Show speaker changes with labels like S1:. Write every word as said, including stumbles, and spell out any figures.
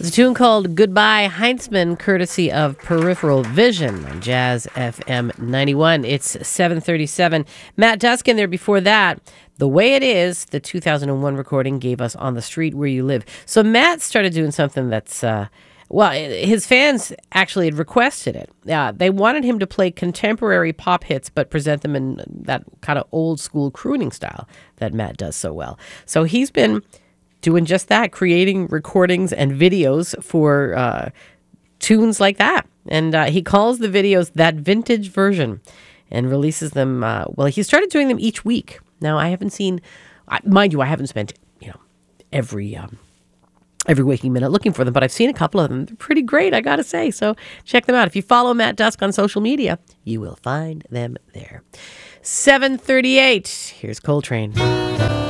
S1: It's a tune called Goodbye Heinzman, courtesy of Peripheral Vision on Jazz F M ninety-one. It's seven thirty-seven. Matt Dusk in there before that. The Way It Is, the two thousand one recording, gave us On the Street Where You Live. So Matt started doing something that's, uh, well, his fans actually had requested it. Uh, they wanted him to play contemporary pop hits, but present them in that kind of old school crooning style that Matt does so well. So he's been doing just that, creating recordings and videos for uh, tunes like that. And uh, he calls the videos That Vintage Version and releases them. Uh, well, he started doing them each week. Now, I haven't seen, mind you, I haven't spent, you know, every um, every waking minute looking for them, but I've seen a couple of them. They're pretty great, I got to say. So check them out. If you follow Matt Dusk on social media, you will find them there. seven thirty-eight. Here's Coltrane.